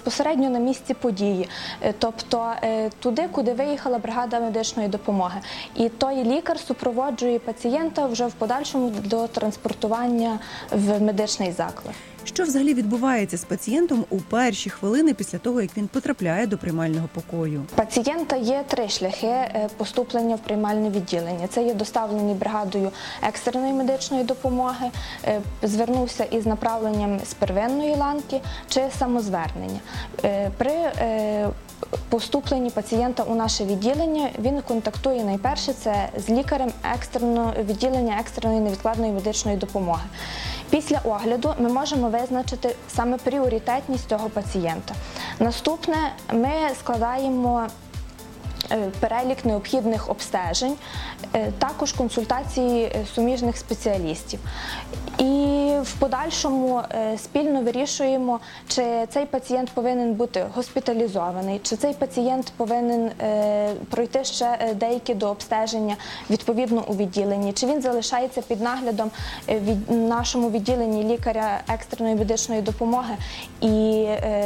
безпосередньо на місці події, тобто туди, куди виїхала бригада медичної допомоги. І той лікар супроводжує пацієнта вже в подальшому до транспортування в медичний заклад. Що взагалі відбувається з пацієнтом у перші хвилини після того, як він потрапляє до приймального покою? Пацієнта є 3 шляхи поступлення в приймальне відділення. Це є доставлені бригадою екстреної медичної допомоги, звернувся із направленням з первинної ланки чи самозвернення. При поступленні пацієнта у наше відділення він контактує найперше це з лікарем відділення екстреної невідкладної медичної допомоги. Після огляду ми можемо визначити саме пріоритетність цього пацієнта. Наступне, ми складаємо перелік необхідних обстежень, також консультації суміжних спеціалістів. І в подальшому спільно вирішуємо, чи цей пацієнт повинен бути госпіталізований, чи цей пацієнт повинен пройти ще деякі дообстеження відповідно у відділенні, чи він залишається під наглядом в нашому відділенні лікаря екстреної медичної допомоги і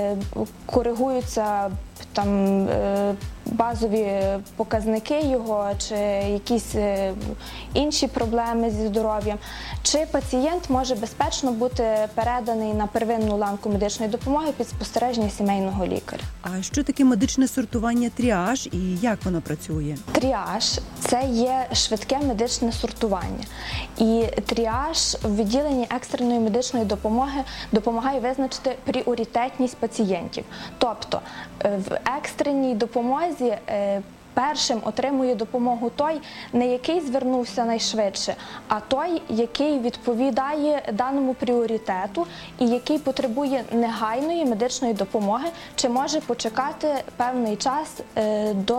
коригуються там базові показники його, чи якісь інші проблеми зі здоров'ям, чи пацієнт може безпечно бути переданий на первинну ланку медичної допомоги під спостереження сімейного лікаря. А що таке медичне сортування тріаж і як воно працює? Тріаж – це є швидке медичне сортування. І тріаж в відділенні екстреної медичної допомоги допомагає визначити пріоритетність пацієнтів. Тобто в екстреній допомозі першим отримує допомогу той, не який звернувся найшвидше, а той, який відповідає даному пріоритету і який потребує негайної медичної допомоги, чи може почекати певний час до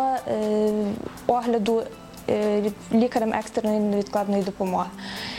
огляду лікарем екстреної невідкладної допомоги.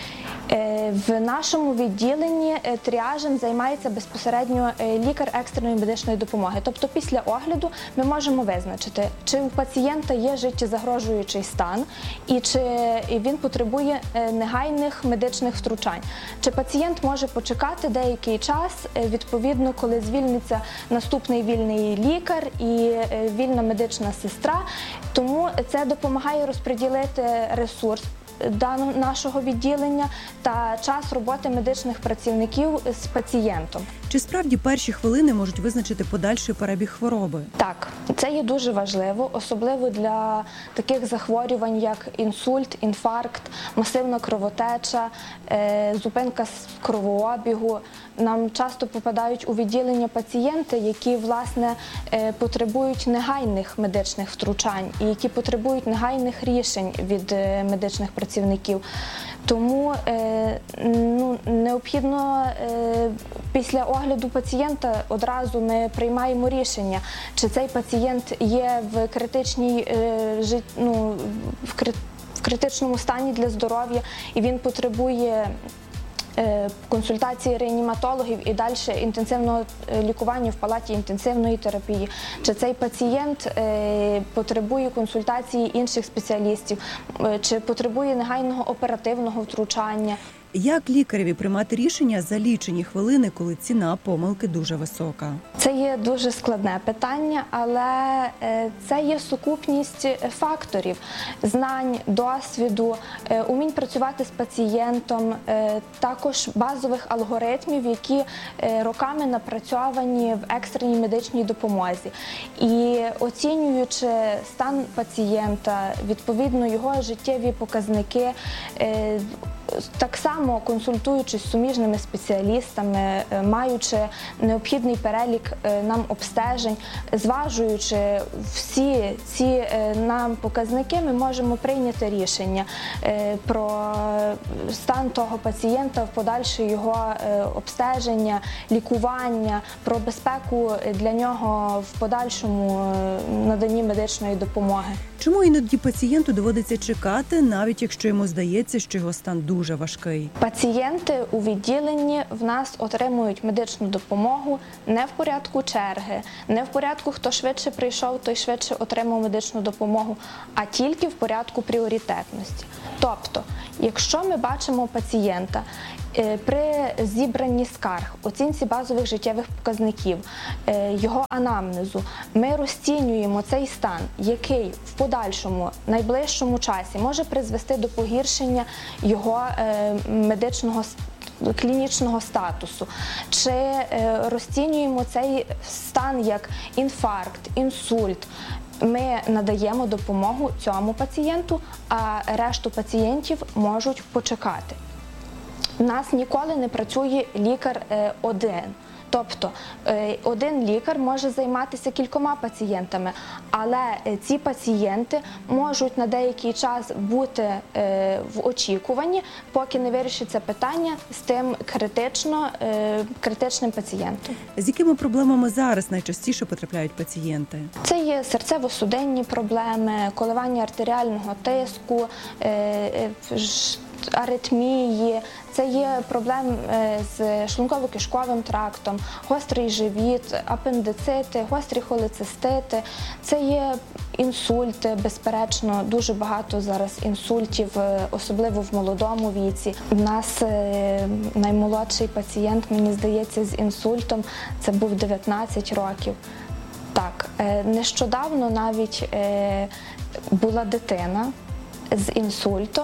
В нашому відділенні тріажем займається безпосередньо лікар екстреної медичної допомоги. Тобто після огляду ми можемо визначити, чи у пацієнта є життєзагрожуючий стан і чи він потребує негайних медичних втручань. Чи пацієнт може почекати деякий час, відповідно, коли звільниться наступний вільний лікар і вільна медична сестра. Тому це допомагає розподілити ресурс нашого відділення та час роботи медичних працівників з пацієнтом. Чи справді перші хвилини можуть визначити подальший перебіг хвороби? Так, це є дуже важливо, особливо для таких захворювань, як інсульт, інфаркт, масивна кровотеча, зупинка кровообігу. Нам часто попадають у відділення пацієнти, які, власне, потребують негайних медичних втручань і які потребують негайних рішень від медичних працівників. Тому необхідно після огляду пацієнта одразу ми приймаємо рішення, чи цей пацієнт є в критичному стані для здоров'я і він потребує консультації реаніматологів і далі інтенсивного лікування в палаті інтенсивної терапії. Чи цей пацієнт потребує консультації інших спеціалістів, чи потребує негайного оперативного втручання. Як лікареві приймати рішення за лічені хвилини, коли ціна помилки дуже висока? Це є дуже складне питання, але це є сукупність факторів – знань, досвіду, умінь працювати з пацієнтом, також базових алгоритмів, які роками напрацьовані в екстреній медичній допомозі. І оцінюючи стан пацієнта, відповідно його життєві показники, так само консультуючись з суміжними спеціалістами, маючи необхідний перелік нам обстежень, зважуючи всі ці нам показники, ми можемо прийняти рішення про стан того пацієнта, в подальше його обстеження, лікування, про безпеку для нього в подальшому наданні медичної допомоги. Чому іноді пацієнту доводиться чекати, навіть якщо йому здається, що його стан дуже важкий? Пацієнти у відділенні в нас отримують медичну допомогу не в порядку черги, не в порядку, хто швидше прийшов, той швидше отримав медичну допомогу, а тільки в порядку пріоритетності. Тобто, якщо ми бачимо пацієнта, При зібранні скарг, оцінці базових життєвих показників, його анамнезу, ми розцінюємо цей стан, який в подальшому, найближчому часі може призвести до погіршення його клінічного статусу, чи розцінюємо цей стан як інфаркт, інсульт. Ми надаємо допомогу цьому пацієнту, а решту пацієнтів можуть почекати. У нас ніколи не працює лікар один. Тобто один лікар може займатися кількома пацієнтами, але ці пацієнти можуть на деякий час бути в очікуванні, поки не вирішиться питання з тим критичним пацієнтом. З якими проблемами зараз найчастіше потрапляють пацієнти? Це є серцево-судинні проблеми, коливання артеріального тиску, аритмії, це є проблеми з шлунково-кишковим трактом, гострий живіт, апендицити, гострі холецистити, це є інсульти, безперечно, дуже багато зараз інсультів, особливо в молодому віці. У нас наймолодший пацієнт, мені здається, з інсультом, це був 19 років. Так, нещодавно навіть була дитина з інсультом,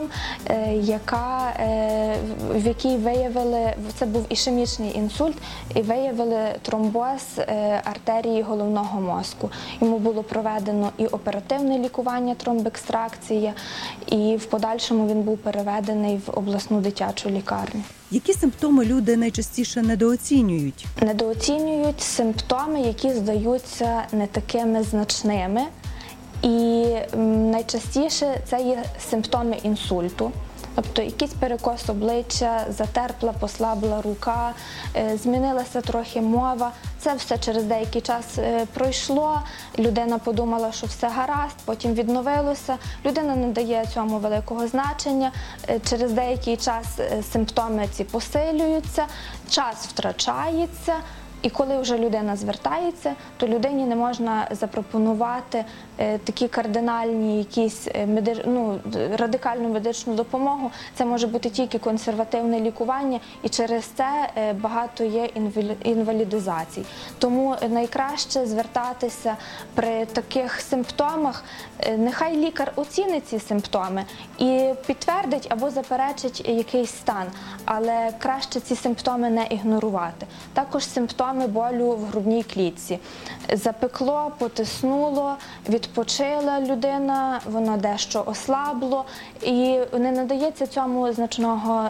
в якій виявили, це був ішемічний інсульт, і виявили тромбоз артерії головного мозку. Йому було проведено і оперативне лікування, тромбекстракція, і в подальшому він був переведений в обласну дитячу лікарню. Які симптоми люди найчастіше недооцінюють? Недооцінюють симптоми, які здаються не такими значними. І найчастіше це є симптоми інсульту, тобто якийсь перекос обличчя, затерпла, послабла рука, змінилася трохи мова. Це все через деякий час пройшло, людина подумала, що все гаразд, потім відновилося, людина не дає цьому великого значення, через деякий час симптоми ці посилюються, час втрачається. І коли вже людина звертається, то людині не можна запропонувати такі кардинальні, якісь радикальну медичну допомогу. Це може бути тільки консервативне лікування, і через це багато є інвалідизацій. Тому найкраще звертатися при таких симптомах. Нехай лікар оцінить ці симптоми і підтвердить або заперечить якийсь стан, але краще ці симптоми не ігнорувати. Також симптоми болю в грудній клітці. Запекло, потиснуло, відпочила людина, воно дещо ослабло і не надається цьому значного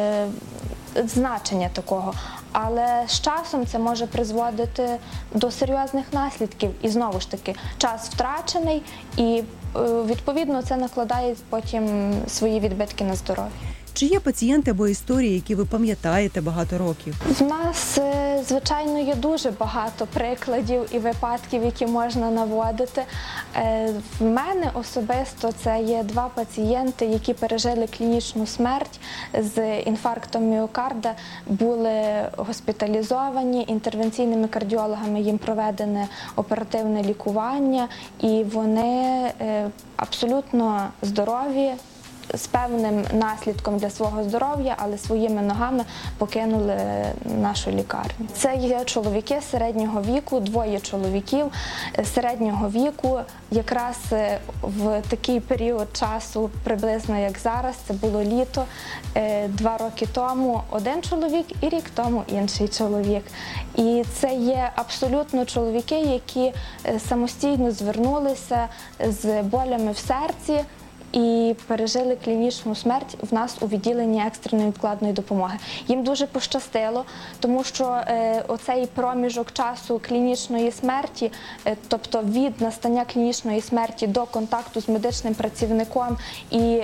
значення такого. Але з часом це може призводити до серйозних наслідків. І знову ж таки, час втрачений і, відповідно, це накладає потім свої відбитки на здоров'я. Чи є пацієнти або історії, які ви пам'ятаєте багато років? В нас, звичайно, є дуже багато прикладів і випадків, які можна наводити. В мене особисто це є 2 пацієнти, які пережили клінічну смерть з інфарктом міокарда, були госпіталізовані, інтервенційними кардіологами їм проведене оперативне лікування, і вони абсолютно здорові, з певним наслідком для свого здоров'я, але своїми ногами покинули нашу лікарню. Це є чоловіки середнього віку, 2 чоловіків середнього віку. Якраз в такий період часу, приблизно як зараз, це було літо, 2 роки тому один чоловік і рік тому інший чоловік. І це є абсолютно чоловіки, які самостійно звернулися з болями в серці і пережили клінічну смерть в нас у відділенні екстреної невідкладної допомоги. Їм дуже пощастило, тому що оцей проміжок часу клінічної смерті, тобто від настання клінічної смерті до контакту з медичним працівником і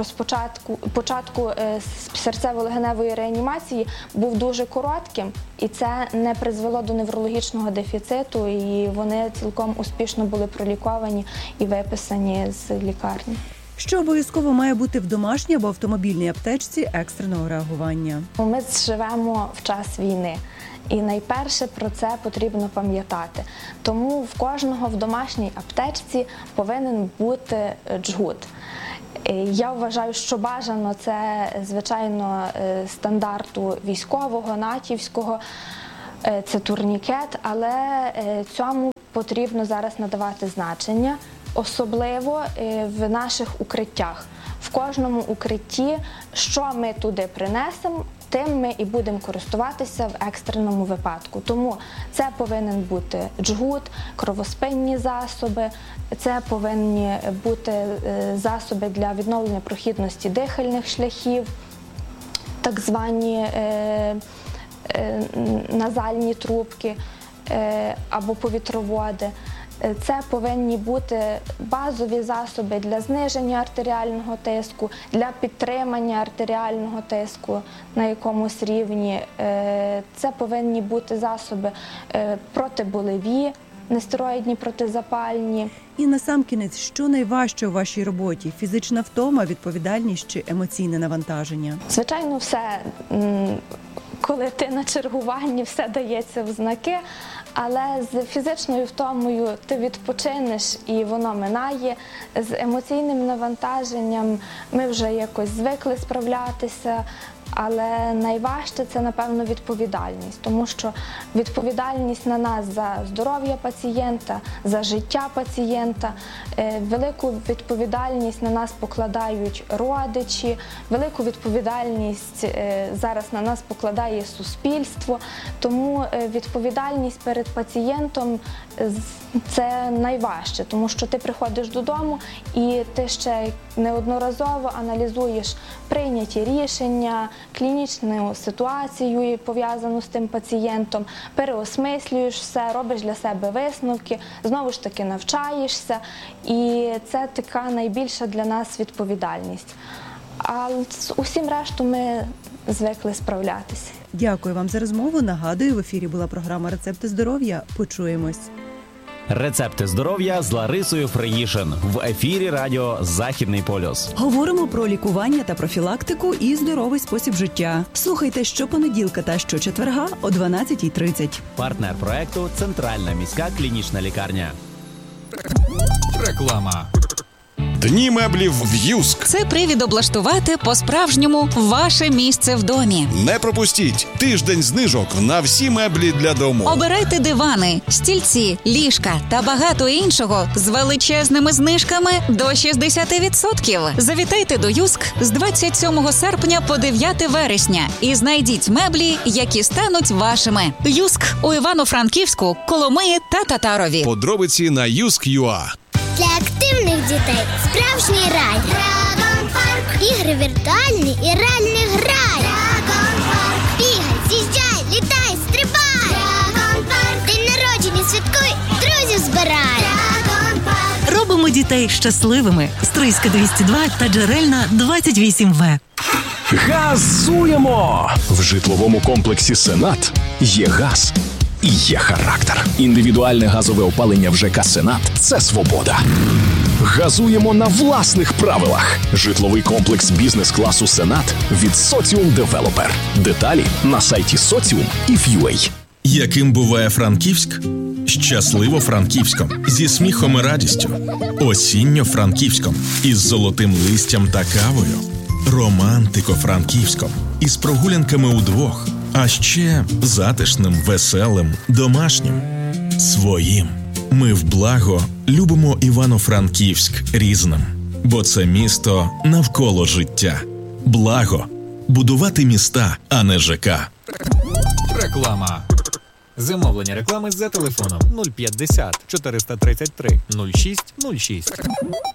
початку серцево-легеневої реанімації, був дуже коротким, і це не призвело до неврологічного дефіциту, і вони цілком успішно були проліковані і виписані з лікарні. Що обов'язково має бути в домашній або автомобільній аптечці екстреного реагування? Ми живемо в час війни. І найперше про це потрібно пам'ятати. Тому в кожного в домашній аптечці повинен бути джгут. Я вважаю, що бажано це, звичайно, стандарту військового, натівського, це турнікет, але цьому потрібно зараз надавати значення, особливо в наших укриттях. В кожному укритті, що ми туди принесемо, тим ми і будемо користуватися в екстреному випадку. Тому це повинен бути джгут, кровоспинні засоби, це повинні бути засоби для відновлення прохідності дихальних шляхів, так звані назальні трубки або повітроводи. Це повинні бути базові засоби для зниження артеріального тиску, для підтримання артеріального тиску на якомусь рівні. Це повинні бути засоби протиболеві, нестероїдні протизапальні. І насамкінець, що найважче у вашій роботі? Фізична втома, відповідальність чи емоційне навантаження? Звичайно, все, коли ти на чергуванні, все дається в знаки, але з фізичною втомою ти відпочинеш і воно минає. З емоційним навантаженням ми вже якось звикли справлятися, але найважче це, напевно, відповідальність, тому що відповідальність на нас за здоров'я пацієнта, за життя пацієнта, велику відповідальність на нас покладають родичі, велику відповідальність зараз на нас покладає суспільство, тому відповідальність перед пацієнтом – це найважче, тому що ти приходиш додому і ти ще неодноразово аналізуєш прийняті рішення, клінічну ситуацію, пов'язану з тим пацієнтом, переосмислюєш все, робиш для себе висновки, знову ж таки навчаєшся, і це така найбільша для нас відповідальність. А з усім решту ми звикли справлятися. Дякую вам за розмову. Нагадую, в ефірі була програма «Рецепти здоров'я». Почуємось. Рецепти здоров'я з Ларисою Фриїшин в ефірі радіо «Західний полюс». Говоримо про лікування та профілактику і здоровий спосіб життя. Слухайте щопонеділка та щочетверга о 12:30. Партнер проекту – Центральна міська клінічна лікарня. Реклама. Дні меблів в Юск. Це привід облаштувати по-справжньому ваше місце в домі. Не пропустіть тиждень знижок на всі меблі для дому. Обирайте дивани, стільці, ліжка та багато іншого з величезними знижками до 60%. Завітайте до Юск з 27 серпня по 9 вересня і знайдіть меблі, які стануть вашими. Юск у Івано-Франківську, Коломиї та Татарові. Подробиці на Юск.ua. Для активних дітей справжній рай. Драгон Парк. Ігри віртуальні і реальний грай. Драгон Парк. Бігай, з'їжджай, літай, стрибай. Драгон Парк. День народження святкуй, друзів збирай. Драгон Парк. Робимо дітей щасливими. Стрийська 202 та Джерельна 28В. Газуємо! В житловому комплексі «Сенат» є газ і є характер. Індивідуальне газове опалення в ЖК «Сенат» – це свобода. Газуємо на власних правилах. Житловий комплекс бізнес-класу «Сенат» від «Соціум Девелопер». Деталі на сайті Соціум і Ф'юей. Яким буває Франківськ? Щасливо Франківськом, зі сміхом і радістю. Осінньо Франківськом, із золотим листям та кавою. Романтико Франківськом, із прогулянками удвох. А ще затишним, веселим, домашнім. Своїм. Ми в благо любимо Івано-Франківськ різним. Бо це місто навколо життя. Благо. Будувати міста, а не ЖК. Реклама. Замовлення реклами за телефоном 050 433 06 06.